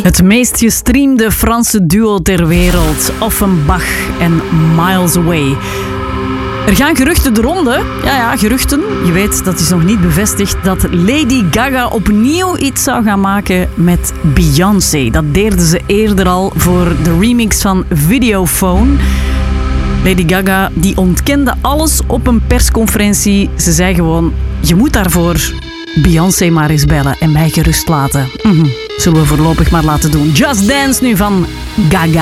Het meest gestreamde Franse duo ter wereld, Offenbach en Miles Away. Er gaan geruchten de ronde. Ja, geruchten. Je weet, dat is nog niet bevestigd, dat Lady Gaga opnieuw iets zou gaan maken met Beyoncé. Dat deerde ze eerder al voor de remix van Videophone. Lady Gaga die ontkende alles op een persconferentie. Ze zei gewoon, je moet daarvoor Beyoncé maar eens bellen en mij gerust laten. Zullen we voorlopig maar laten doen. Just Dance nu van Gaga.